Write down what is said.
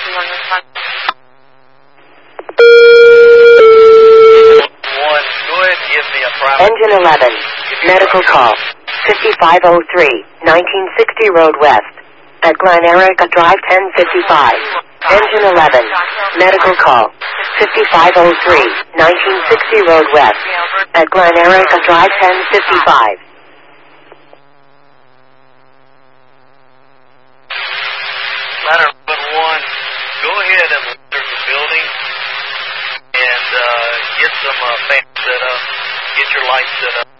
Engine 11, medical call, 5503, 1960 Road West, at Glen Erica Drive 1055. Engine 11, medical call, 5503, 1960 Road West, at Glen Erica Drive 1055. Ladder 1, go ahead and enter the building and get some fans set up, get your lights set up.